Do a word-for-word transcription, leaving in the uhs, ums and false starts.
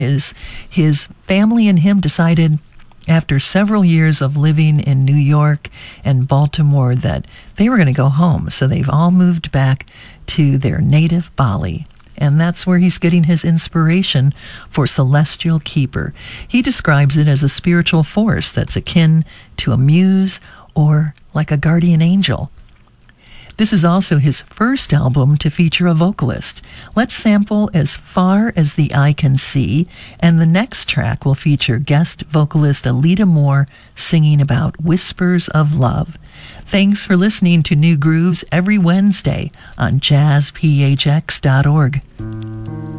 is his family and him decided after several years of living in New York and Baltimore that they were going to go home. So they've all moved back to their native Bali. And that's where he's getting his inspiration for Celestial Keeper. He describes it as a spiritual force that's akin to a muse or like a guardian angel. This is also his first album to feature a vocalist. Let's sample As Far as the Eye Can See, and the next track will feature guest vocalist Alita Moore singing about whispers of love. Thanks for listening to New Grooves every Wednesday on jazz p h x dot org.